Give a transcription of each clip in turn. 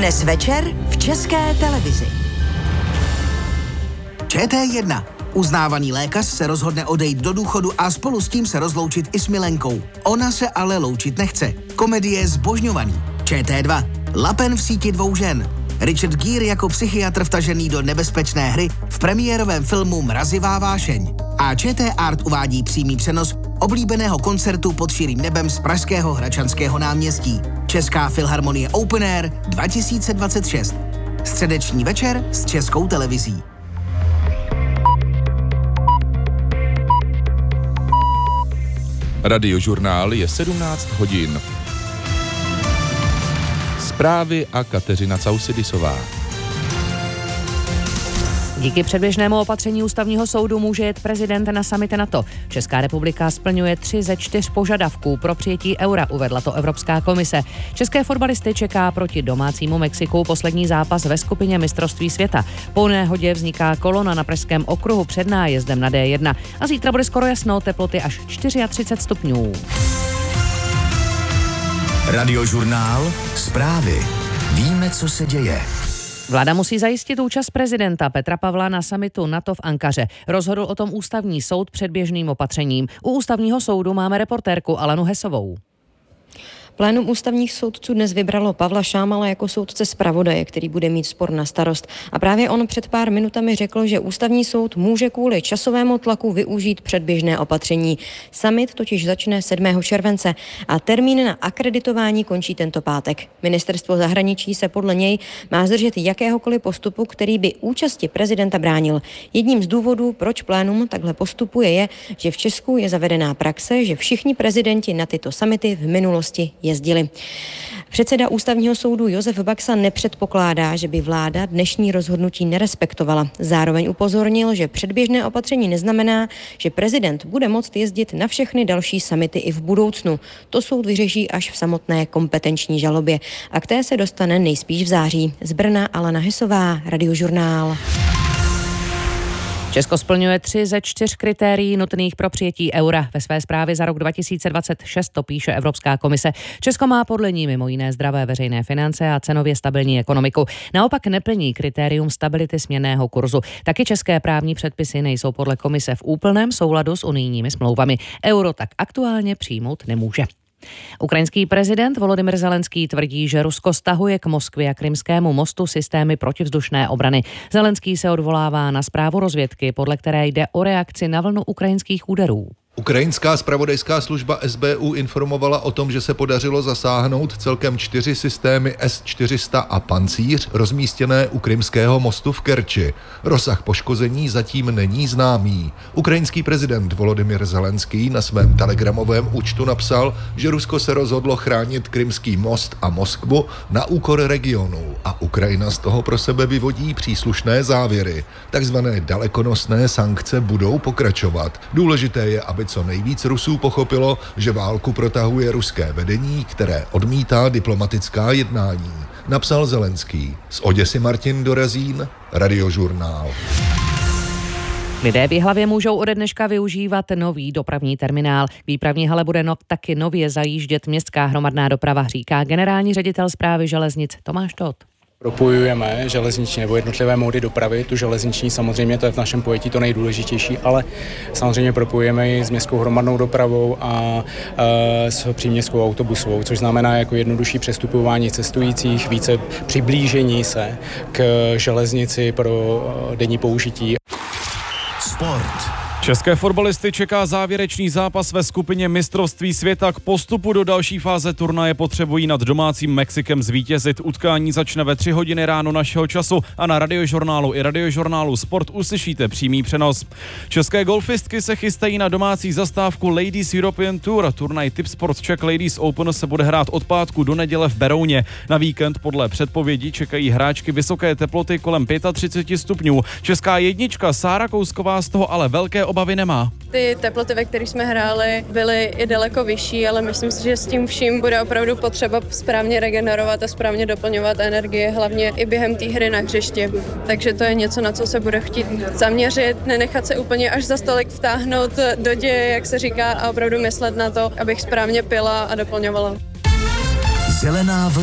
Dnes večer v České televizi. ČT1. Uznávaný lékař se rozhodne odejít do důchodu a spolu s tím se rozloučit i s milenkou. Ona se ale loučit nechce. Komedie Zbožňovaný. ČT2. Lapen v síti dvou žen. Richard Gere jako psychiatr vtažený do nebezpečné hry v premiérovém filmu Mrazivá vášeň. A ČT Art uvádí přímý přenos oblíbeného koncertu pod širým nebem z pražského Hradčanského náměstí. Česká filharmonie Open Air 2026. Středeční večer s Českou televizí. Radiožurnál je 17 hodin. Zprávy a Kateřina Causidisová. Díky předběžnému opatření ústavního soudu může jet prezident na summit NATO. Česká republika splňuje 3 ze 4 požadavků pro přijetí eura, uvedla to Evropská komise. České fotbalisty čeká proti domácímu Mexiku poslední zápas ve skupině mistrovství světa. Po nehodě vzniká kolona na Pražském okruhu před nájezdem na D1 a zítra bude skoro jasno, teploty až 34 stupňů. Radiožurnál, zprávy. Víme, co se děje. Vláda musí zajistit účast prezidenta Petra Pavla na summitu NATO v Ankaře. Rozhodl o tom ústavní soud předběžným opatřením. U ústavního soudu máme reportérku Alenu Hesovou. Plénum ústavních soudců dnes vybralo Pavla Šámala jako soudce zpravodaje, který bude mít spor na starost. A právě on před pár minutami řekl, že ústavní soud může kvůli časovému tlaku využít předběžné opatření. Summit totiž začne 7. července a termín na akreditování končí tento pátek. Ministerstvo zahraničí se podle něj má zdržet jakéhokoliv postupu, který by účasti prezidenta bránil. Jedním z důvodů, proč plénum takhle postupuje, je, že v Česku je zavedená praxe, že všichni prezidenti na tyto summity v minulosti jezdili. Předseda ústavního soudu Josef Baxa nepředpokládá, že by vláda dnešní rozhodnutí nerespektovala. Zároveň upozornil, že předběžné opatření neznamená, že prezident bude moct jezdit na všechny další summity i v budoucnu. To soud vyřeší až v samotné kompetenční žalobě. A k té se dostane nejspíš v září. Z Brna Alena Hesová, Radiožurnál. Česko splňuje 3 ze 4 kritérií nutných pro přijetí eura. Ve své zprávě za rok 2026 to píše Evropská komise. Česko má podle ní mimo jiné zdravé veřejné finance a cenově stabilní ekonomiku. Naopak neplní kritérium stability směnného kurzu. Taky české právní předpisy nejsou podle komise v úplném souladu s unijními smlouvami. Euro tak aktuálně přijmout nemůže. Ukrajinský prezident Volodymyr Zelenský tvrdí, že Rusko stahuje k Moskvě a Krymskému mostu systémy protivzdušné obrany. Zelenský se odvolává na zprávu rozvědky, podle které jde o reakci na vlnu ukrajinských úderů. Ukrajinská zpravodajská služba SBU informovala o tom, že se podařilo zasáhnout celkem 4 systémy S-400 a Pancíř rozmístěné u Krymského mostu v Kerči. Rozsah poškození zatím není známý. Ukrajinský prezident Volodymyr Zelenský na svém telegramovém účtu napsal, že Rusko se rozhodlo chránit Krymský most a Moskvu na úkor regionu a Ukrajina z toho pro sebe vyvodí příslušné závěry. Takzvané dalekonosné sankce budou pokračovat. Důležité je, aby co nejvíc Rusů pochopilo, že válku protahuje ruské vedení, které odmítá diplomatická jednání, napsal Zelenský. Z Oděsy Martin Dorazín, Radiožurnál. Lidé v Jihlavě můžou ode dneška využívat nový dopravní terminál. K výpravní hale bude taky nově zajíždět městská hromadná doprava, říká generální ředitel správy železnic Tomáš Todt. Propojujeme železniční nebo jednotlivé módy dopravy, tu železniční samozřejmě, to je v našem pojetí to nejdůležitější, ale samozřejmě propojujeme ji s městskou hromadnou dopravou a s příměstskou autobusovou, což znamená jako jednodušší přestupování cestujících, více přiblížení se k železnici pro denní použití. Sport. České fotbalisty čeká závěrečný zápas ve skupině mistrovství světa. K postupu do další fáze turnaje potřebují nad domácím Mexikem zvítězit. Utkání začne ve 3 hodiny ráno našeho času a na Radiožurnálu i Radiožurnálu Sport uslyšíte přímý přenos. České golfistky se chystají na domácí zastávku Ladies European Tour. Turnaj Tipsport Czech Ladies Open se bude hrát od pátku do neděle v Berouně. Na víkend podle předpovědí čekají hráčky vysoké teploty kolem 35 stupňů. Česká jednička Sára Kousková z toho ale velké obavy nemá. Ty teploty, ve kterých jsme hráli, byly i daleko vyšší, ale myslím si, že s tím vším bude opravdu potřeba správně regenerovat a správně doplňovat energie, hlavně i během té hry na hřišti. Takže to je něco, na co se bude chtít zaměřit, nenechat se úplně až za stolik vtáhnout do děje, jak se říká, a opravdu myslet na to, abych správně pila a doplňovala. Zelená vlna.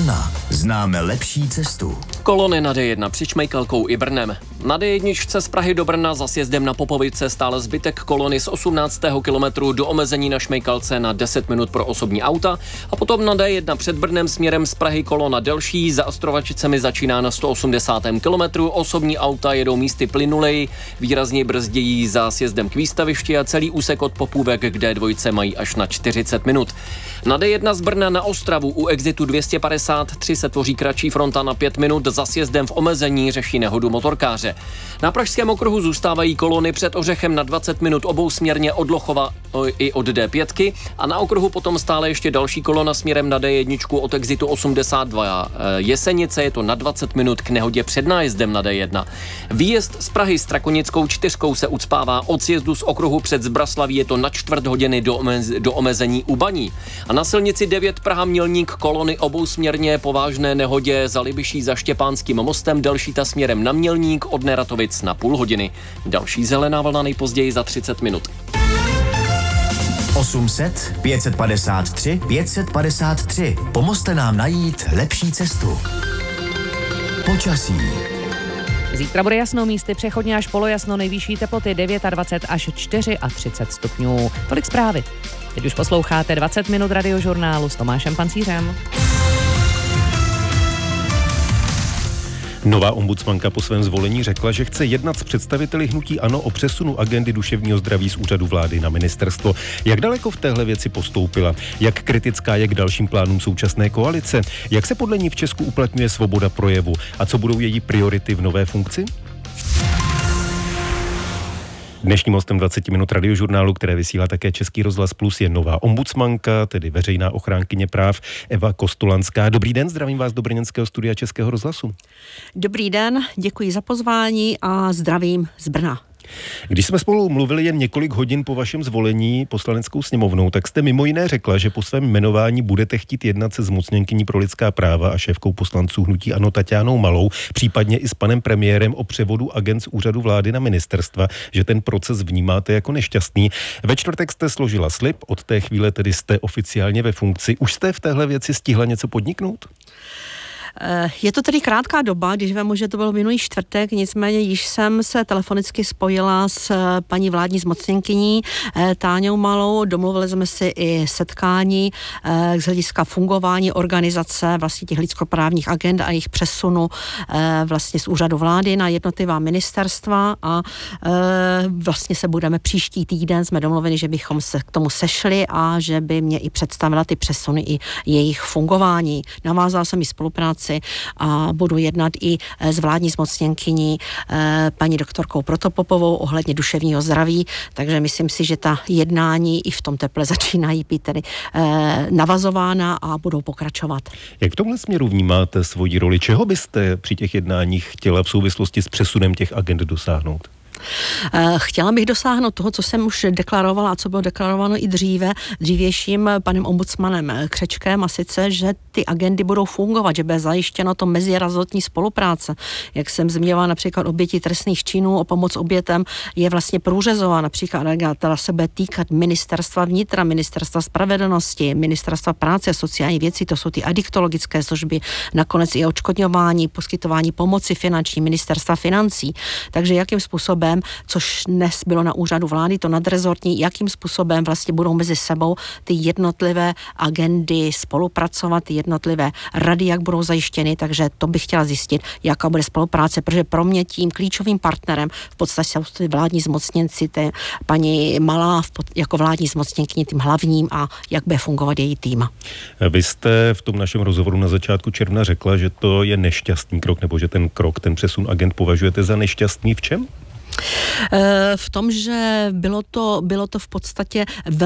Známe lepší cestu. Kolony na D1 při Šmejkalkou i Brnem. Na D1 z Prahy do Brna za sjezdem na Popovice stál zbytek kolony z 18. kilometru do omezení na Šmejkalce na 10 minut pro osobní auta a potom na D1 před Brnem směrem z Prahy kolona delší, za Ostrovačicemi začíná na 180. kilometru, osobní auta jedou místy plynuleji, výrazně brzdějí za sjezdem k výstavišti a celý úsek od Popůvek k D2 mají až na 40 minut. Na D1 z Brna na Ostravu u exitu 253 se tvoří kratší fronta na 5 minut, za sjezdem v omezení řeší nehodu motorkáře. Na pražském okruhu zůstávají kolony před Ořechem na 20 minut obousměrně od Lochova i od D5 a na okruhu potom stále ještě další kolona směrem na D1 od exitu 82 Jesenice, je to na 20 minut k nehodě před nájezdem na D1. Výjezd z Prahy s Trakonickou 4 se ucpává od sjezdu z okruhu před Zbraslaví, je to na čtvrt hodiny do omezení u Baní. A na silnici 9 Praha Mělník kolony obousměrně po vážné nehodě za Libyší za Štěpánským mostem, delší ta směrem na Mělník od Neratovic na půl hodiny. Další zelená vlna nejpozději za 30 minut. 800 553 553. Pomozte nám najít lepší cestu. Počasí. Zítra bude jasno, místy přechodně až polojasno, nejvyšší teploty 29 až 34 stupňů. Tolik zprávy. Teď už posloucháte 20 minut radiožurnálu s Tomášem Pancířem. Nová ombudsmanka po svém zvolení řekla, že chce jednat s představiteli hnutí ANO o přesunu agendy duševního zdraví z úřadu vlády na ministerstvo. Jak daleko v téhle věci postoupila? Jak kritická je k dalším plánům současné koalice? Jak se podle ní v Česku uplatňuje svoboda projevu? A co budou její priority v nové funkci? Dnešním hostem 20 minut radiožurnálu, které vysílá také Český rozhlas Plus, je nová ombudsmanka, tedy veřejná ochránkyně práv Eva Kostolanská. Dobrý den, zdravím vás do brněnského studia Českého rozhlasu. Dobrý den, děkuji za pozvání a zdravím z Brna. Když jsme spolu mluvili jen několik hodin po vašem zvolení poslaneckou sněmovnou, tak jste mimo jiné řekla, že po svém jmenování budete chtít jednat se zmocněnkyní pro lidská práva a šéfkou poslanců hnutí ANO Taťánou Malou, případně i s panem premiérem o převodu agend z úřadu vlády na ministerstva, že ten proces vnímáte jako nešťastný. Ve čtvrtek jste složila slib, od té chvíle tedy jste oficiálně ve funkci. Už jste v téhle věci stihla něco podniknout? Je to tedy krátká doba, když vím, že to byl minulý čtvrtek, nicméně již jsem se telefonicky spojila s paní vládní zmocněnkyní Táňou Malou, domluvili jsme si i setkání z hlediska fungování organizace vlastně těch lidskoprávních agend a jejich přesunu vlastně z úřadu vlády na jednotlivá ministerstva a vlastně se budeme příští týden, jsme domluveni, že bychom se k tomu sešli a že by mě i představila ty přesuny i jejich fungování. Navázala jsem i spolupráci a budu jednat i s vládní zmocněnkyní paní doktorkou Protopopovou ohledně duševního zdraví, takže myslím si, že ta jednání i v tom teple začínají být tedy navazována a budou pokračovat. Jak v tomhle směru vnímáte svoji roli? Čeho byste při těch jednáních chtěla v souvislosti s přesunem těch agend dosáhnout? Chtěla bych dosáhnout toho, co jsem už deklarovala a co bylo deklarováno i dřívějším panem ombudsmanem Křečkem, a sice, že ty agendy budou fungovat, že bude zajištěno to mezirezortní spolupráce. Jak jsem zmiňovala například oběti trestných činů, o pomoc obětem je vlastně průřezová, například která se bude týkat ministerstva vnitra, ministerstva spravedlnosti, ministerstva práce a sociální věcí, to jsou ty adiktologické služby, nakonec i odškodňování, poskytování pomoci finanční, ministerstva financí. Takže jakým způsobem, což dnes bylo na úřadu vlády, to nadrezortní, jakým způsobem vlastně budou mezi sebou ty jednotlivé agendy spolupracovat, ty jednotlivé rady, jak budou zajištěny, takže to bych chtěla zjistit, jaká bude spolupráce, protože pro mě tím klíčovým partnerem v podstatě jsou ty vládní zmocněnci, paní Malá jako vládní zmocněnkyně tím hlavním a jak bude fungovat její tým. Vy jste v tom našem rozhovoru na začátku června řekla, že to je nešťastný krok, nebo že ten přesun agent považujete za nešťastný. V čem? V tom, že bylo to v podstatě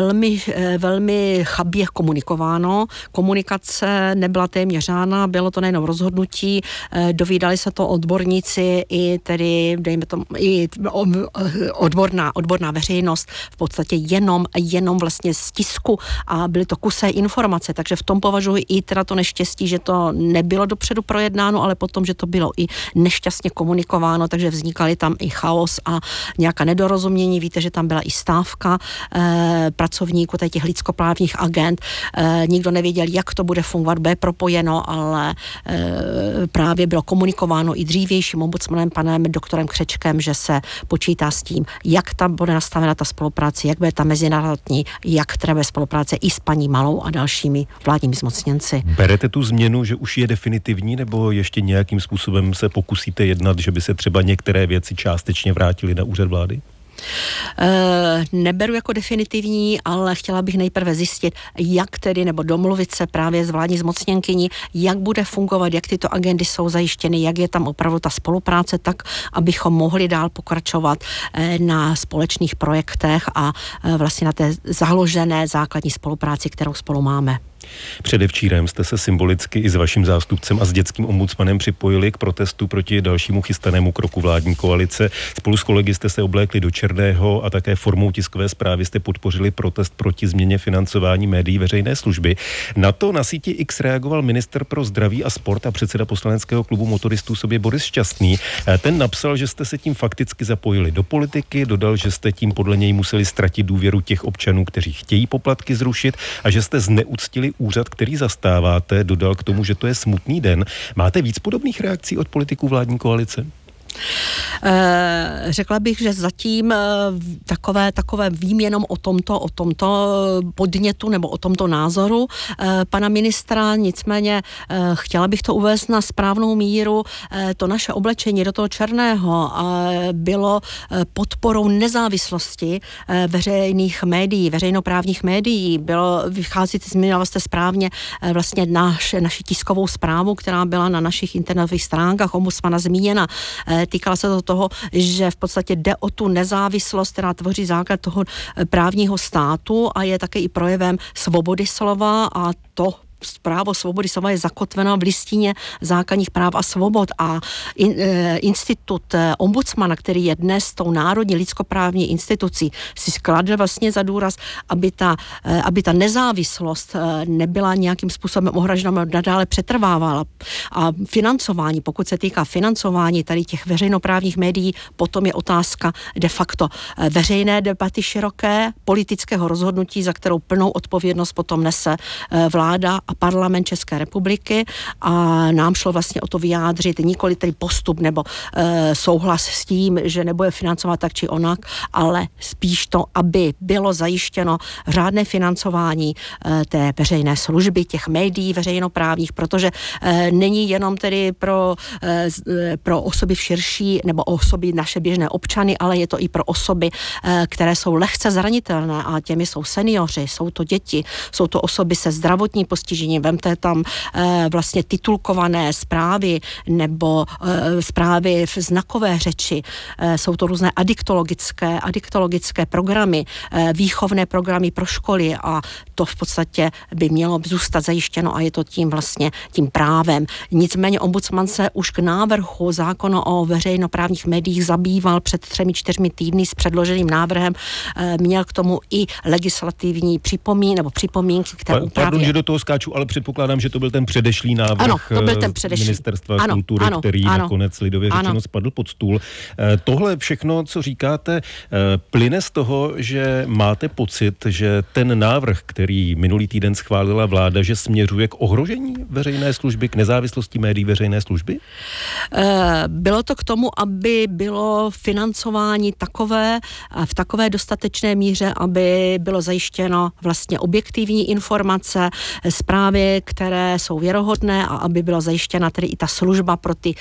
velmi chabě komunikováno. Komunikace nebyla téměř žádná, bylo to nejenom rozhodnutí, dovídali se to odborníci i tedy, dejme tomu, i odborná veřejnost, v podstatě jenom vlastně z tisku a byly to kusé informace, takže v tom považuji i teda to neštěstí, že to nebylo dopředu projednáno, ale potom, že to bylo i nešťastně komunikováno, takže vznikaly tam i chaos a nějaká nedorozumění. Víte, že tam byla i stávka pracovníků, těch lidskoprávních agent. Nikdo nevěděl, jak to bude fungovat, bude propojeno, ale právě bylo komunikováno i dřívějším ombudsmanem panem doktorem Křečkem, že se počítá s tím, jak tam bude nastavena ta spolupráce, jak bude ta mezinárodní, jak třeba spolupráce i s paní Malou a dalšími vládními zmocněnci. Berete tu změnu, že už je definitivní, nebo ještě nějakým způsobem se pokusíte jednat, že by se třeba některé věci částečně vrátily na úřad vlády? Neberu jako definitivní, ale chtěla bych nejprve zjistit, jak tedy, nebo domluvit se právě s vládní zmocněnkyní, jak bude fungovat, jak tyto agendy jsou zajištěny, jak je tam opravdu ta spolupráce, tak, abychom mohli dál pokračovat na společných projektech a vlastně na té založené základní spolupráci, kterou spolu máme. Předevčírem jste se symbolicky i s vaším zástupcem a s dětským ombudsmanem připojili k protestu proti dalšímu chystanému kroku vládní koalice. Spolu s kolegy jste se oblékli do černého a také formou tiskové zprávy jste podpořili protest proti změně financování médií veřejné služby. Na to na síti X reagoval ministr pro zdraví a sport a předseda poslaneckého klubu motoristů sobě Boris Šťastný. Ten napsal, že jste se tím fakticky zapojili do politiky, dodal, že jste tím podle něj museli ztratit důvěru těch občanů, kteří chtějí poplatky zrušit a že jste zneuctili úřad, který zastáváte, dodal k tomu, že to je smutný den. Máte víc podobných reakcí od politiků vládní koalice? Řekla bych, že zatím takové vím jenom o tomto podnětu nebo o tomto názoru pana ministra, nicméně chtěla bych to uvést na správnou míru. To naše oblečení do toho černého bylo podporou nezávislosti veřejných médií, veřejnoprávních médií. Zmínila jste správně vlastně naši tiskovou zprávu, která byla na našich internetových stránkách ombudsmana zmíněna. Týkala se to toho, že v podstatě jde o tu nezávislost, která tvoří základ toho právního státu a je také i projevem svobody slova a to právo svobody slova je zakotveno v listině základních práv a svobod a institut ombudsmana, který je dnes tou národní lidskoprávní institucí, si skladl vlastně za důraz, aby ta nezávislost nebyla nějakým způsobem ohrožena, nadále přetrvávala. A financování, pokud se týká financování tady těch veřejnoprávních médií, potom je otázka de facto veřejné debaty široké, politického rozhodnutí, za kterou plnou odpovědnost potom nese vláda a parlament České republiky a nám šlo vlastně o to vyjádřit nikoli tedy postup nebo souhlas s tím, že nebude financovat tak či onak, ale spíš to, aby bylo zajištěno řádné financování té veřejné služby, těch médií veřejnoprávních, protože není jenom tedy pro osoby širší nebo osoby naše běžné občany, ale je to i pro osoby, které jsou lehce zranitelné a těmi jsou seniori, jsou to děti, jsou to osoby se zdravotním postižením. Vemte tam vlastně titulkované zprávy nebo zprávy v znakové řeči. Jsou to různé adiktologické programy, výchovné programy pro školy a to v podstatě by mělo zůstat zajištěno a je to tím právem. Nicméně ombudsman se už k návrhu zákona o veřejnoprávních médiích zabýval před 3-4 týdny s předloženým návrhem. Měl k tomu i legislativní připomínky, které Pardon, že do toho skáču, ale předpokládám, že to byl ten předešlý návrh Ministerstva kultury, který nakonec lidově řečeno spadl pod stůl. Tohle všechno, co říkáte, plyne z toho, že máte pocit, že ten návrh, který minulý týden schválila vláda, že směřuje k ohrožení veřejné služby, k nezávislosti médií veřejné služby? Bylo to k tomu, aby bylo financování v takové dostatečné míře, aby bylo zajištěno vlastně objektivní informace, zprávy, které jsou věrohodné a aby byla zajištěna tedy i ta služba pro ty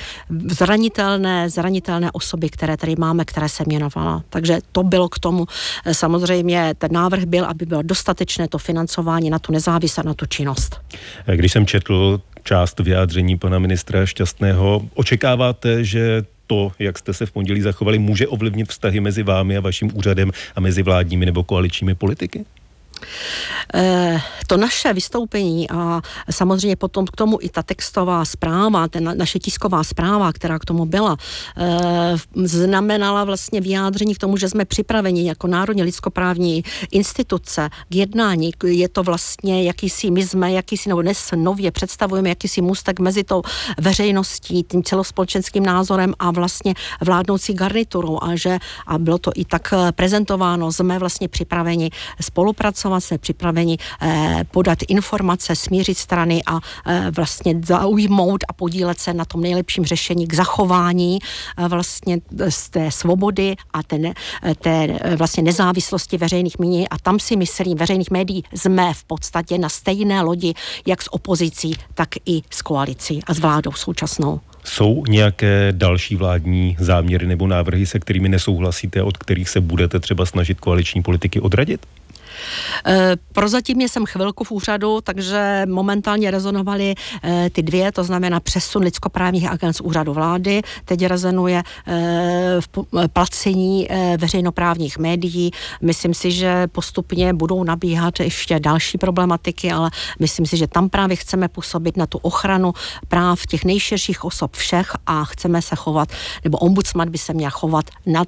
zranitelné osoby, které tady máme, které se jmenovala. Takže to bylo k tomu. Samozřejmě ten návrh byl, aby bylo dostatečné to financování na tu nezávislost, na tu činnost. Když jsem četl část vyjádření pana ministra Šťastného, očekáváte, že to, jak jste se v pondělí zachovali, může ovlivnit vztahy mezi vámi a vaším úřadem a mezi vládními nebo koaličními politiky? To naše vystoupení a samozřejmě potom k tomu i ta textová zpráva, naše tisková zpráva, která k tomu byla, znamenala vlastně vyjádření k tomu, že jsme připraveni jako Národní lidskoprávní instituce k jednání. Je to vlastně nebo dnes nově představujeme jakýsi můstek mezi tou veřejností, tím celospolečenským názorem a vlastně vládnoucí garniturou a bylo to i tak prezentováno, jsme vlastně připraveni spolupracovat, jsme připraveni podat informace, smířit strany a vlastně zaujmout a podílet se na tom nejlepším řešení k zachování vlastně z té svobody a té vlastně nezávislosti veřejných mínění a tam si myslím, veřejných médií jsme v podstatě na stejné lodi, jak s opozicí, tak i s koalicí a s vládou současnou. Jsou nějaké další vládní záměry nebo návrhy, se kterými nesouhlasíte, od kterých se budete třeba snažit koaliční politiky odradit? Prozatím jsem chvilku v úřadu, takže momentálně rezonovaly ty dvě, to znamená přesun lidskoprávních agent z úřadu vlády, teď rezonuje v placení veřejnoprávních médií. Myslím si, že postupně budou nabíhat ještě další problematiky, ale myslím si, že tam právě chceme působit na tu ochranu práv těch nejširších osob všech a chceme se chovat, nebo ombudsman by se měl chovat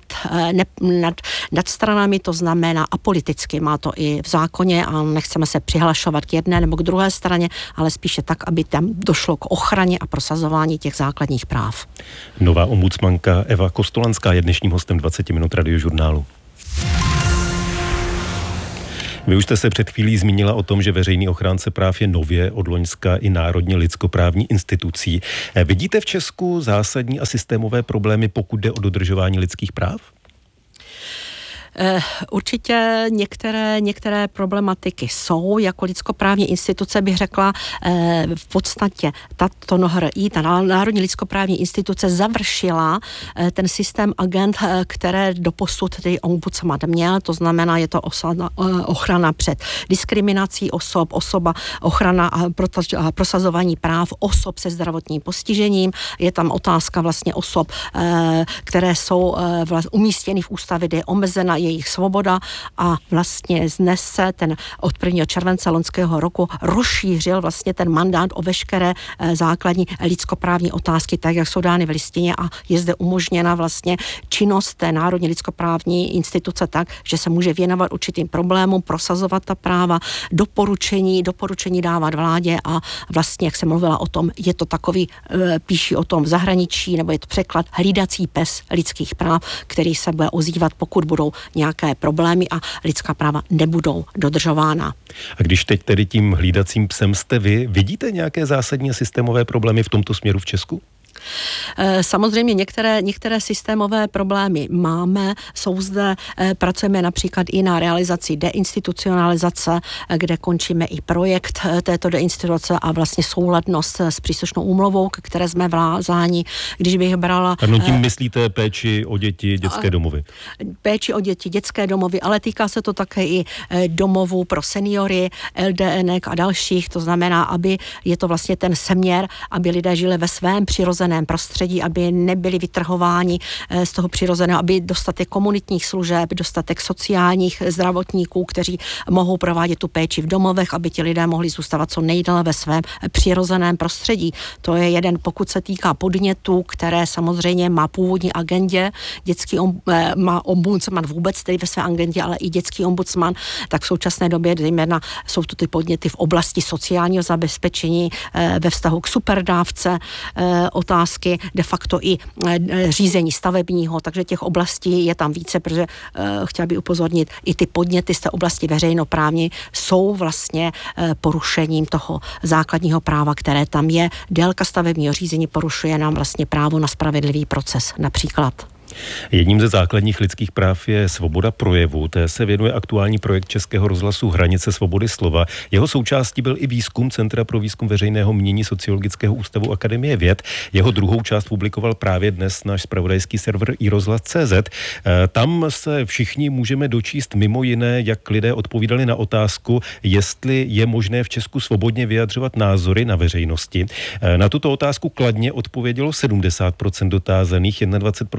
nad stranami, to znamená apoliticky, má to i v zákoně a nechceme se přihlašovat k jedné nebo k druhé straně, ale spíše tak, aby tam došlo k ochraně a prosazování těch základních práv. Nová ombudsmanka Eva Kostolanská je dnešním hostem 20 minut Radiožurnálu. Vy už jste se před chvílí zmínila o tom, že veřejný ochránce práv je nově od loňska i národně lidskoprávní institucí. Vidíte v Česku zásadní a systémové problémy, pokud jde o dodržování lidských práv? Určitě některé problematiky jsou, jako lidskoprávní instituce bych řekla, v podstatě tato NHRI, ta Národní lidskoprávní instituce završila ten systém agent, které doposud tedy ombudsman měl, to znamená, je to ochrana před diskriminací ochrana a prosazování práv osob se zdravotním postižením, je tam otázka vlastně osob, které jsou umístěny v ústavě, kde je omezena jejich svoboda a vlastně od 1. července loňského roku rozšířil vlastně ten mandát o veškeré základní lidskoprávní otázky, tak jak jsou dány v listině a je zde umožněna vlastně činnost té Národní lidskoprávní instituce tak, že se může věnovat určitým problémům, prosazovat ta práva, doporučení dávat vládě a vlastně, jak jsem mluvila o tom, je to takový, píší o tom v zahraničí, nebo je to překlad hlídací pes lidských práv, který se bude ozývat, pokud budou nějaké problémy a lidská práva nebudou dodržována. A když teď tedy tím hlídacím psem jste vy, vidíte nějaké zásadní systémové problémy v tomto směru v Česku? Samozřejmě některé systémové problémy máme, jsou zde, pracujeme například i na realizaci deinstitucionalizace, kde končíme i projekt této deinstituce a vlastně souladnost s příslušnou úmluvou, které jsme vázáni, když bych brala... Ano, tím myslíte péči o děti, dětské domovy? Péči o děti, dětské domovy, ale týká se to také i domovů pro seniory, LDNek a dalších, to znamená, aby je to vlastně ten směr, aby lidé žili ve svém přirozeném prostředí, aby nebyli vytrhováni z toho přirozeného, aby dostatek komunitních služeb, dostatek sociálních zdravotníků, kteří mohou provádět tu péči v domovech, aby ti lidé mohli zůstávat co nejdéle ve svém přirozeném prostředí. To je jeden, pokud se týká podnětů, které samozřejmě má původní agendě, má ombudsman vůbec tedy ve své agendě, ale i dětský ombudsman, tak v současné době zejména jsou to ty podněty v oblasti sociálního zabezpečení ve vztahu k superdávce, otázky de facto i řízení stavebního, takže těch oblastí je tam více, protože chtěla bych upozornit, i ty podněty z té oblasti veřejnoprávní jsou vlastně porušením toho základního práva, které tam je. Délka stavebního řízení porušuje nám vlastně právo na spravedlivý proces například. Jedním ze základních lidských práv je svoboda projevu. Té se věnuje aktuální projekt Českého rozhlasu Hranice svobody slova. Jeho součástí byl i výzkum Centra pro výzkum veřejného mínění Sociologického ústavu Akademie věd. Jeho druhou část publikoval právě dnes náš zpravodajský server iRozhlas.cz. Tam se všichni můžeme dočíst mimo jiné, jak lidé odpovídali na otázku, jestli je možné v Česku svobodně vyjadřovat názory na veřejnosti. Na tuto otázku kladně odpovědělo 70% dotázaných, 21% odpovědělo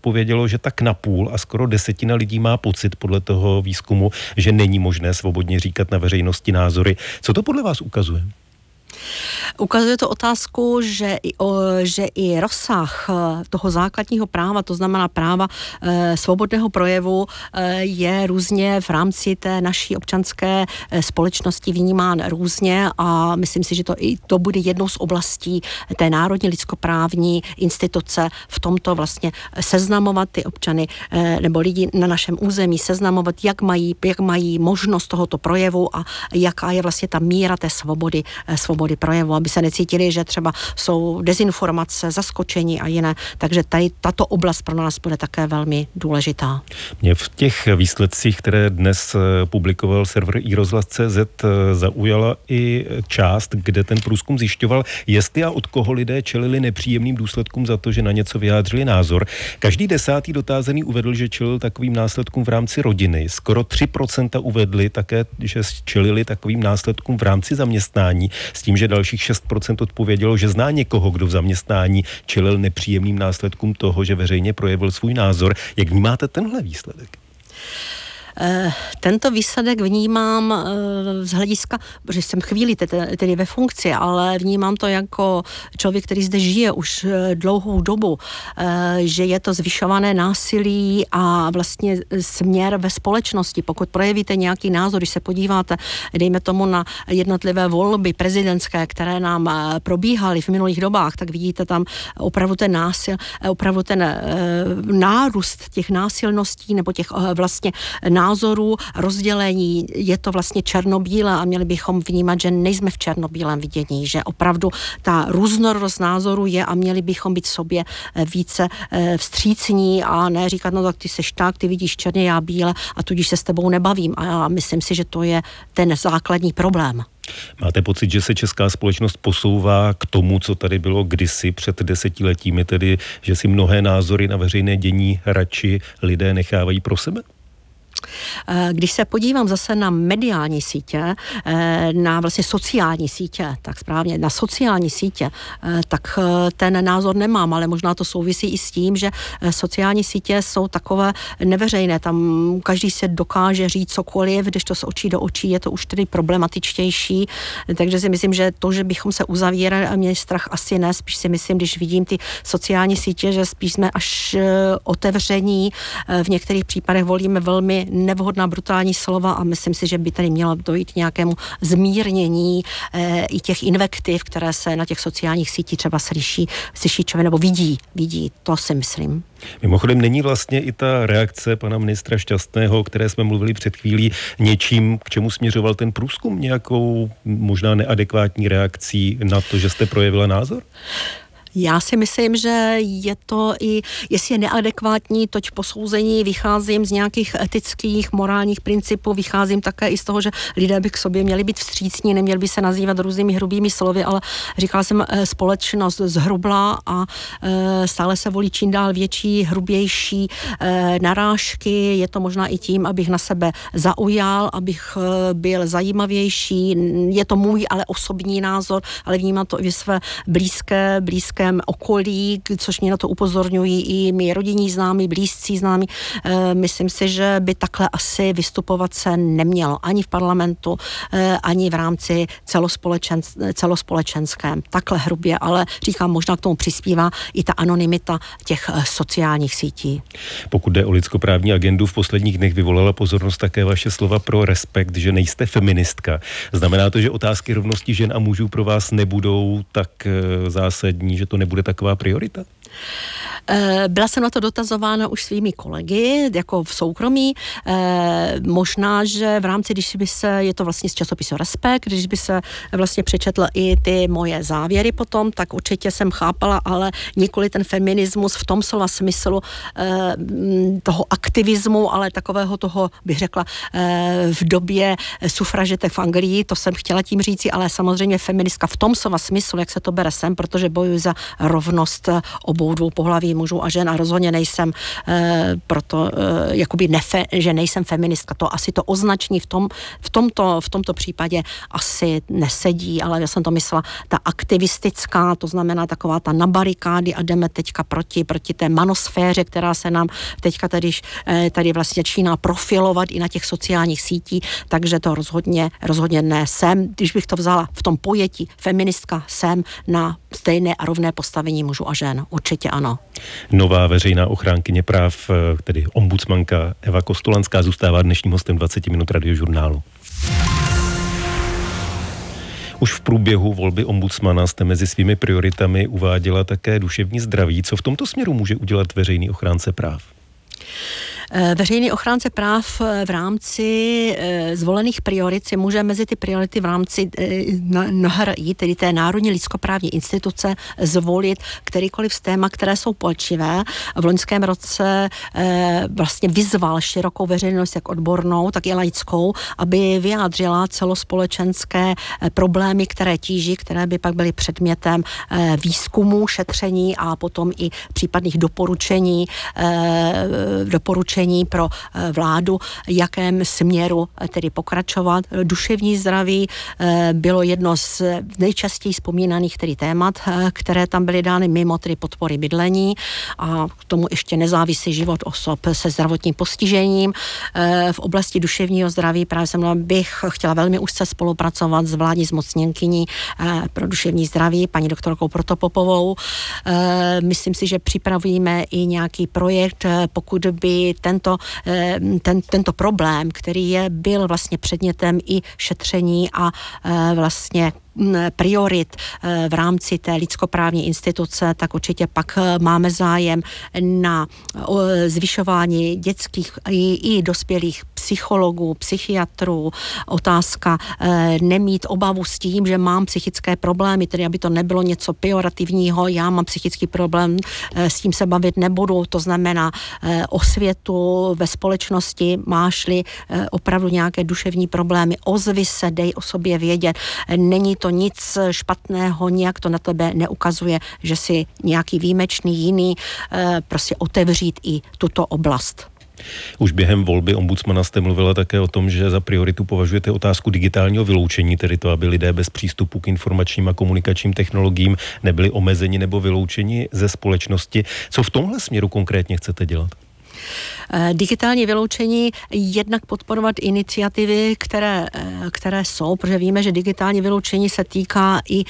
odpovědělo, že tak napůl a skoro 10% lidí má pocit podle toho výzkumu, že není možné svobodně říkat na veřejnosti názory. Co to podle vás ukazuje? Ukazuje to otázku, že i rozsah toho základního práva, to znamená práva svobodného projevu, je různě v rámci té naší občanské společnosti vnímán různě a myslím si, že to bude jednou z oblastí té národní lidskoprávní instituce v tomto vlastně seznamovat ty občany nebo lidi na našem území, seznamovat, jak mají možnost tohoto projevu a jaká je vlastně ta míra té svobody projevu, aby se necítili, že třeba jsou dezinformace, zaskočení a jiné. Takže tady tato oblast pro nás bude také velmi důležitá. Mě v těch výsledcích, které dnes publikoval server iRozhlas.cz, zaujala i část, kde ten průzkum zjišťoval, jestli a od koho lidé čelili nepříjemným důsledkům za to, že na něco vyjádřili názor. Každý 10. dotázaný uvedl, že čelil takovým následkům v rámci rodiny. Skoro 3% uvedli také, že čelili takovým následkům v rámci zaměstnání, s tím, že dalších 6% odpovědělo, že zná někoho, kdo v zaměstnání čelil nepříjemným následkům toho, že veřejně projevil svůj názor. Jak vnímáte tenhle výsledek? Tento výsledek vnímám z hlediska, že jsem chvíli tedy ve funkci, ale vnímám to jako člověk, který zde žije už dlouhou dobu, že je to zvyšované násilí a vlastně směr ve společnosti. Pokud projevíte nějaký názor, když se podíváte, dejme tomu na jednotlivé volby prezidentské, které nám probíhaly v minulých dobách, tak vidíte tam opravdu ten nárůst těch násilností nebo těch vlastně názorů, rozdělení, je to vlastně černobílé a měli bychom vnímat, že nejsme v černobílém vidění, že opravdu ta různorodost názorů je a měli bychom být sobě více vstřícní a ne říkat, no tak ty seš tak, ty vidíš černě, já bíle a tudíž se s tebou nebavím a já myslím si, že to je ten základní problém. Máte pocit, že se česká společnost posouvá k tomu, co tady bylo kdysi před 10 letími, tedy že si mnohé názory na veřejné dění radši lidé nechávají pro sebe? Když se podívám zase na mediální sítě, na vlastně sociální sítě, tak správně, na sociální sítě, tak ten názor nemám, ale možná to souvisí i s tím, že sociální sítě jsou takové neveřejné, tam každý se dokáže říct cokoliv, když to z očí do očí, je to už tedy problematičtější, takže si myslím, že to, že bychom se uzavírali a měli strach, asi ne, spíš si myslím, když vidím ty sociální sítě, že spíš jsme až otevření, v některých případech volíme velmi nevhodná brutální slova a myslím si, že by tady mělo dojít nějakému zmírnění i těch invektiv, které se na těch sociálních sítích třeba slyší člověk nebo vidí, to si myslím. Mimochodem není vlastně i ta reakce pana ministra Šťastného, o které jsme mluvili před chvílí, něčím, k čemu směřoval ten průzkum, nějakou možná neadekvátní reakcí na to, že jste projevila názor? Já si myslím, že je to i, jestli je neadekvátní, toť posouzení, vycházím z nějakých etických, morálních principů, vycházím také i z toho, že lidé by k sobě měli být vstřícní, neměli by se nazývat různými hrubými slovy, ale říkala jsem, společnost zhrubla a stále se volí čím dál větší, hrubější narážky, je to možná i tím, abych na sebe zaujal, abych byl zajímavější, je to můj ale osobní názor, ale vnímám to i ve své blízkém okolí, což mě na to upozorňují i mý rodinní známí, blízcí známí. Myslím si, že by takhle asi vystupovat se nemělo ani v parlamentu, ani v rámci celospolečenském. Takhle hrubě, ale říkám, možná k tomu přispívá i ta anonymita těch sociálních sítí. Pokud jde o lidskoprávní agendu, v posledních dnech vyvolala pozornost také vaše slova pro respekt, že nejste feministka. Znamená to, že otázky rovnosti žen a mužů pro vás nebudou tak zásadní, že to nebude taková priorita? Byla jsem na to dotazována už svými kolegy, jako v soukromí. Možná, že v rámci, když by se, je to vlastně z časopisu Respekt, když by se vlastně přečetl i ty moje závěry potom, tak určitě jsem chápala, ale nikoli ten feminismus v tom slova smyslu toho aktivismu, ale takového toho, bych řekla, v době sufražetek v Anglii, to jsem chtěla tím říci, ale samozřejmě feministka v tom slova smyslu, jak se to bere sem, protože bojuji za rovnost obou dvou pohlaví, mužů a žen a rozhodně nejsem proto, že nejsem feministka. To asi to označení v tomto případě asi nesedí, ale já jsem to myslela ta aktivistická, to znamená taková ta na barikády a jdeme teďka proti té manosféře, která se nám teďka tady vlastně začíná profilovat i na těch sociálních sítích, takže to rozhodně ne. Jsem, když bych to vzala v tom pojetí feministka, jsem na stejné a rovné postavení mužů a žen. Určitě ano. Nová veřejná ochránkyně práv, tedy ombudsmanka Eva Kostolanská, zůstává dnešním hostem 20 minut Radiožurnálu. Už v průběhu volby ombudsmana jste mezi svými prioritami uváděla také duševní zdraví. Co v tomto směru může udělat veřejný ochránce práv? Veřejný ochránce práv v rámci zvolených priorit si může mezi ty priority v rámci NHRI, tedy té Národní lidskoprávní instituce, zvolit kterýkoliv z téma, které jsou palčivé. V loňském roce vlastně vyzval širokou veřejnost, jak odbornou, tak i laickou, aby vyjádřila celospolečenské problémy, které tíží, které by pak byly předmětem výzkumu, šetření a potom i případných doporučení pro vládu, jakém směru tedy pokračovat. Duševní zdraví bylo jedno z nejčastěji vzpomínaných tedy témat, které tam byly dány mimo tedy podpory bydlení a k tomu ještě nezávisí život osob se zdravotním postižením. V oblasti duševního zdraví právě bych chtěla velmi úzce spolupracovat s vládní zmocněnkyní pro duševní zdraví, paní doktorkou Protopopovou. Myslím si, že připravíme i nějaký projekt, pokud by tento problém, který byl vlastně předmětem i šetření a vlastně priorit v rámci té lidskoprávní instituce, tak určitě pak máme zájem na zvyšování dětských i dospělých psychologů, psychiatrů. Otázka nemít obavu s tím, že mám psychické problémy, tedy aby to nebylo něco pejorativního, já mám psychický problém, s tím se bavit nebudu, to znamená osvětu ve společnosti, máš-li opravdu nějaké duševní problémy, ozvi se, dej o sobě vědět, není to nic špatného, nějak to na tebe neukazuje, že si nějaký výjimečný jiný, prostě otevřít i tuto oblast. Už během volby ombudsmana jste mluvila také o tom, že za prioritu považujete otázku digitálního vyloučení, tedy to, aby lidé bez přístupu k informačním a komunikačním technologiím nebyli omezeni nebo vyloučeni ze společnosti. Co v tomhle směru konkrétně chcete dělat? Digitální vyloučení, jednak podporovat iniciativy, které jsou, protože víme, že digitální vyloučení se týká i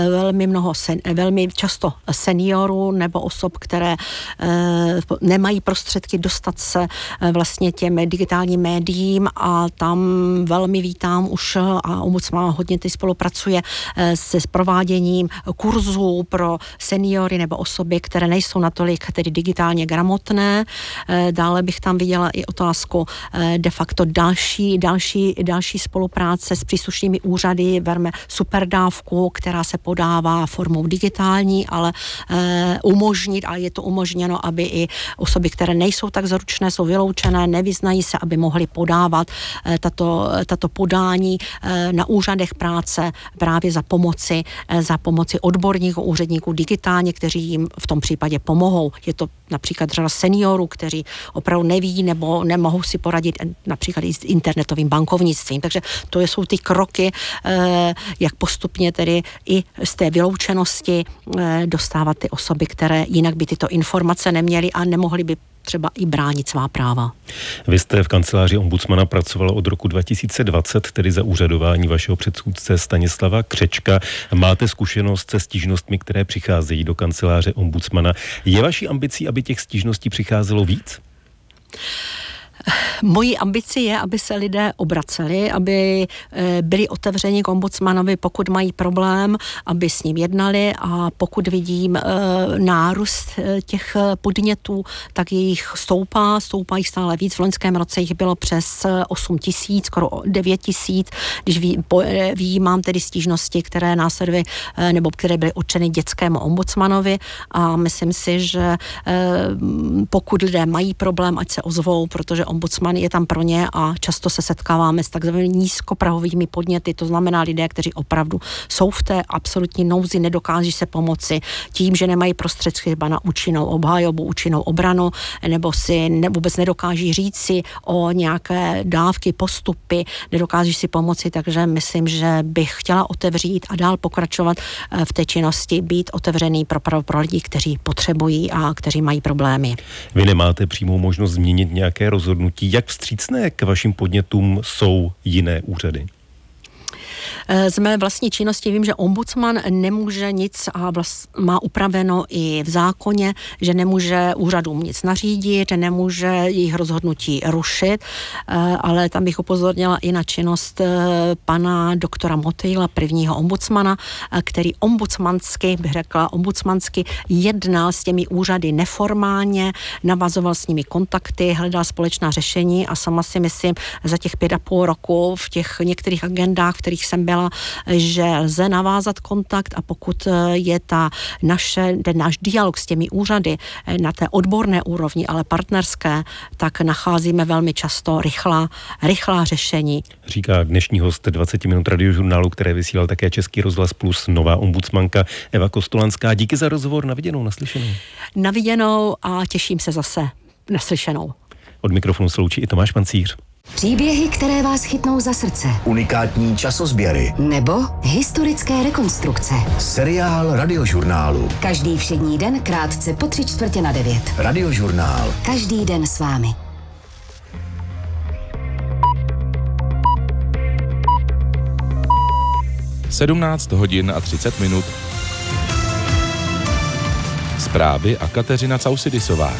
velmi často seniorů nebo osob, které nemají prostředky dostat se vlastně těm digitálním médiím a tam velmi vítám už a ombudsman hodně teď spolupracuje se prováděním kurzů pro seniory nebo osoby, které nejsou natolik tedy digitálně gramotné. Dále bych tam viděla i otázku de facto další spolupráce s příslušnými úřady, verme superdávku, která se podává formou digitální, ale umožnit, a je to umožněno, aby i osoby, které nejsou tak zručné, jsou vyloučené, nevyznají se, aby mohly podávat tato podání na úřadech práce právě za pomoci odborníků, úředníků digitálně, kteří jim v tom případě pomohou. Je to například řada seniorů, kteří opravdu neví nebo nemohou si poradit například i s internetovým bankovnictvím. Takže to jsou ty kroky, jak postupně tedy i z té vyloučenosti dostávat ty osoby, které jinak by tyto informace neměly a nemohly by třeba i bránit svá práva. Vy jste v kanceláři ombudsmana pracovala od roku 2020, tedy za úřadování vašeho předchůdce Stanislava Křečka. Máte zkušenost se stížnostmi, které přicházejí do kanceláře ombudsmana. Je vaší ambicí, aby těch stížností přicházelo víc? Mojí ambici je, aby se lidé obraceli, aby byli otevřeni k ombudsmanovi, pokud mají problém, aby s ním jednali a pokud vidím nárůst těch podnětů, tak jejich stoupají stále víc. V loňském roce jich bylo přes 8 000, skoro 9 000, když mám tedy stížnosti, které následují, nebo které byly určeny dětskému ombudsmanovi a myslím si, že pokud lidé mají problém, ať se ozvou, protože ombudsman je tam pro ně a často se setkáváme s takzvanými nízkoprahovými podněty, to znamená lidé, kteří opravdu jsou v té absolutní nouzi, nedokáží se pomoci tím, že nemají prostředky třeba na účinnou obhajobu, účinnou obranu, nebo si vůbec nedokáží říct si o nějaké dávky, postupy, nedokáží si pomoci, takže myslím, že bych chtěla otevřít a dál pokračovat v té činnosti, být otevřený pro lidi, kteří potřebují a kteří mají problémy. Vy nemáte přímou možnost změnit nějaké rozhodnutí. Jak vstřícné k vašim podnětům jsou jiné úřady? Z mé vlastní činnosti vím, že ombudsman nemůže nic a má upraveno i v zákoně, že nemůže úřadům nic nařídit, že nemůže jejich rozhodnutí rušit, ale tam bych upozornila i na činnost pana doktora Motejla, prvního ombudsmana, který ombudsmansky jednal s těmi úřady neformálně, navazoval s nimi kontakty, hledal společná řešení a sama si myslím, za těch 5,5 roku v těch některých agendách, v kterých jsem byla, že lze navázat kontakt a pokud je ten náš dialog s těmi úřady na té odborné úrovni, ale partnerské, tak nacházíme velmi často rychlá řešení. Říká dnešní host 20 minut radiožurnálu, které vysílal také Český rozhlas Plus, nová ombudsmanka Eva Kostolanská. Díky za rozhovor, na viděnou, naslyšenou. Na viděnou a těším se zase naslyšenou. Od mikrofonu se loučí i Tomáš Pancíř. Příběhy, které vás chytnou za srdce. Unikátní časozběry. Nebo historické rekonstrukce. Seriál radiožurnálu. Každý všední den krátce po 8:45. Radiožurnál. Každý den s vámi. Sedmnáct hodin a 30 minut. Zprávy a Kateřina Causidisová.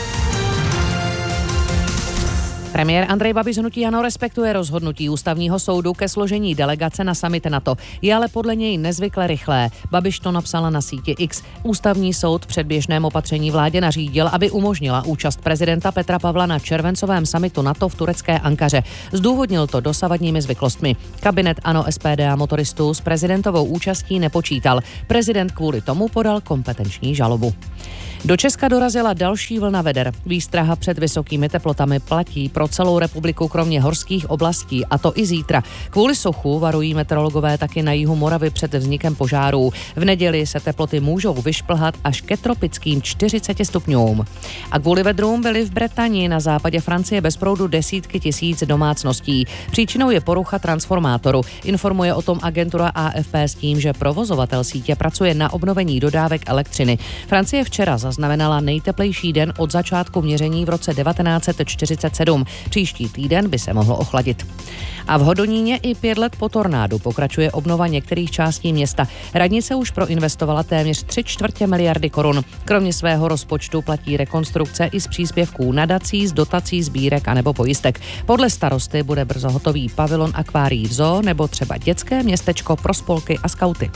Premiér Andrej Babiš hnutí ANO respektuje rozhodnutí ústavního soudu ke složení delegace na summit NATO. Je ale podle něj nezvykle rychlé. Babiš to napsala na síti X. Ústavní soud předběžném opatření vládě nařídil, aby umožnila účast prezidenta Petra Pavla na červencovém summitu NATO v turecké Ankaře. Zdůvodnil to dosavadními zvyklostmi. Kabinet ANO, SPD a motoristů s prezidentovou účastí nepočítal. Prezident kvůli tomu podal kompetenční žalobu. Do Česka dorazila další vlna veder. Výstraha před vysokými teplotami platí pro celou republiku kromě horských oblastí, a to i zítra. Kvůli suchu varují meteorologové taky na jihu Moravy před vznikem požárů. V neděli se teploty můžou vyšplhat až ke tropickým 40 stupňům. A kvůli vedrům byly v Bretánii na západě Francie bez proudu desítky tisíc domácností. Příčinou je porucha transformátoru. Informuje o tom agentura AFP s tím, že provozovatel sítě pracuje na obnovení dodávek elektřiny. Francie včera zaznamenala nejteplejší den od začátku měření v roce 1947. Příští týden by se mohlo ochladit. A v Hodoníně i 5 let po tornádu pokračuje obnova některých částí města. Radnice už proinvestovala téměř 3/4 miliardy korun. Kromě svého rozpočtu platí rekonstrukce i z příspěvků nadací, z dotací, sbírek a nebo pojistek. Podle starosty bude brzo hotový pavilon akvárií v zoo nebo třeba dětské městečko pro spolky a skauty.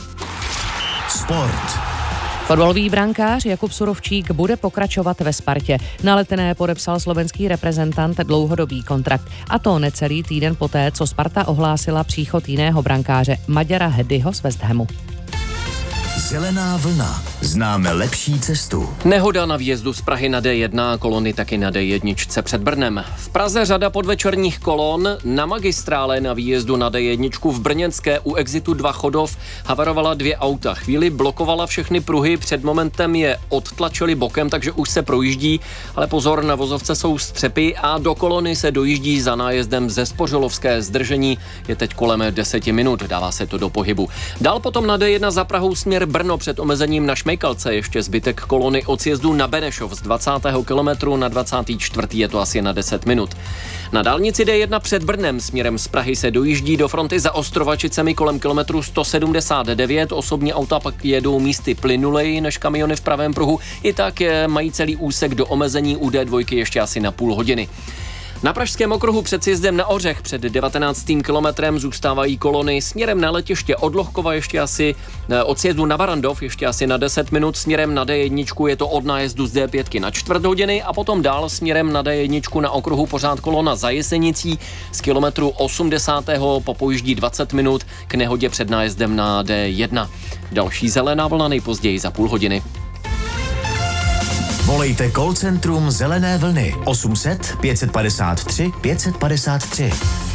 Sport. Fotbalový brankář Jakub Surovčík bude pokračovat ve Spartě. Na Letné podepsal slovenský reprezentant dlouhodobý kontrakt. A to necelý týden poté, co Sparta ohlásila příchod jiného brankáře Maďara Hedyho z West Hamu. Zelená vlna. Známe lepší cestu. Nehoda na výjezdu z Prahy na D1, kolony taky na D1 před Brnem. V Praze řada podvečerních kolon, na magistrále na výjezdu na D1 v Brněnské u exitu 2 Chodov havarovala 2 auta. Chvíli blokovala všechny pruhy, před momentem je odtlačili bokem, takže už se projíždí, ale pozor, na vozovce jsou střepy a do kolony se dojíždí za nájezdem ze Spořilovské. Zdržení je teď kolem 10 minut, dává se to do pohybu. Dál potom na D1 za Prahou směr Brno před omezením na Šmejkalce, ještě zbytek kolony od sjezdu na Benešov z 20. kilometru na 24. je to asi na 10 minut. Na dálnici D1 před Brnem směrem z Prahy se dojíždí do fronty za Ostrovačicemi kolem kilometru 179, osobní auta pak jedou místy plynuleji než kamiony v pravém pruhu, i tak mají celý úsek do omezení u D2 ještě asi na půl hodiny. Na pražském okruhu před sjezdem na Ořech před 19. kilometrem zůstávají kolony směrem na letiště od Lohkova ještě asi od sjezdu na Barandov ještě asi na 10 minut, směrem na D1 je to od nájezdu z D5 na 4 hodiny a potom dál směrem na D1 na okruhu pořád kolona za Jesenicí z kilometru 80. popojíždí 20 minut k nehodě před nájezdem na D1. Další zelená vlna nejpozději za půl hodiny. Volejte call centrum Zelené vlny 800 553 553.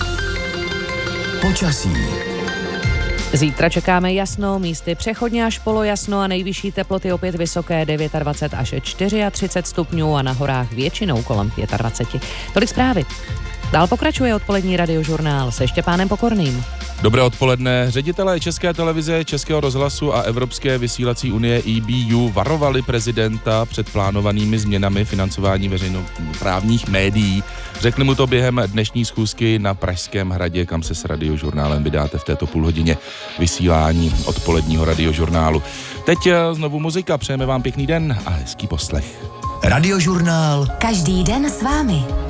Počasí. Zítra čekáme jasno, místy přechodně až polojasno a nejvyšší teploty opět vysoké 29 až 34 stupňů a na horách většinou kolem 25. Tolik zprávy. Dál pokračuje odpolední radiožurnál se Štěpánem Pokorným. Dobré odpoledne. Ředitelé České televize, Českého rozhlasu a Evropské vysílací unie EBU varovali prezidenta před plánovanými změnami financování veřejnoprávních médií. Řekli mu to během dnešní schůzky na Pražském hradě, kam se s radiožurnálem vydáte v této půlhodině vysílání odpoledního radiožurnálu. Teď znovu muzika, přejeme vám pěkný den a hezký poslech. Radiožurnál. Každý den s vámi.